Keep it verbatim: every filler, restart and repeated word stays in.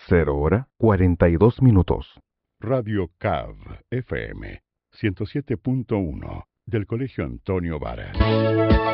cero hora cuarenta y dos minutos. Radio C A V F M ciento siete punto uno del Colegio Antonio Vara.